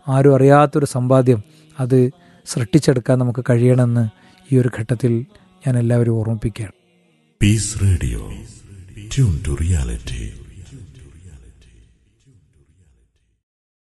ആരും അറിയാത്തൊരു സമ്പാദ്യം അത് സൃഷ്ടിച്ചെടുക്കാൻ നമുക്ക് കഴിയണമെന്ന് ഈ ഒരു ഘട്ടത്തിൽ ഞാൻ എല്ലാവരും ഓർമ്മിപ്പിക്കുകയാണ്. Piece radio, tune to reality.